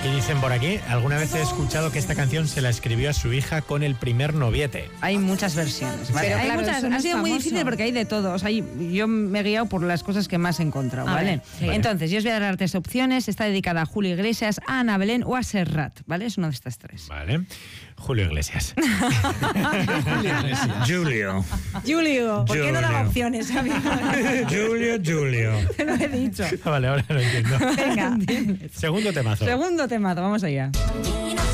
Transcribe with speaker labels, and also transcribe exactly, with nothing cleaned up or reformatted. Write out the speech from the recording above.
Speaker 1: Aquí dicen por aquí, alguna vez he escuchado que esta canción se la escribió a su hija con el primer noviete.
Speaker 2: Hay muchas versiones, ¿vale?
Speaker 3: Pero
Speaker 2: hay
Speaker 3: claro,
Speaker 2: muchas,
Speaker 3: eso no
Speaker 2: ha
Speaker 3: es
Speaker 2: sido muy
Speaker 3: famoso.
Speaker 2: difícil porque hay de todo. O sea, hay- yo me he guiado por las cosas que más he encontrado,
Speaker 3: A
Speaker 2: ¿vale?
Speaker 3: ver, sí.
Speaker 1: Vale.
Speaker 2: Entonces, yo os voy a dar tres opciones. Está dedicada a Julio Iglesias, a Ana Belén o a Serrat, ¿vale? Es una de estas tres.
Speaker 1: Vale. Julio Iglesias.
Speaker 4: Julio Iglesias.
Speaker 1: Julio.
Speaker 3: Julio, ¿por qué no daba
Speaker 1: Julio.
Speaker 3: opciones, amigo?
Speaker 1: Julio, Julio.
Speaker 2: Te lo he dicho.
Speaker 1: Vale, ahora lo entiendo.
Speaker 3: Venga.
Speaker 1: Segundo temazo.
Speaker 2: Segundo temazo, vamos allá.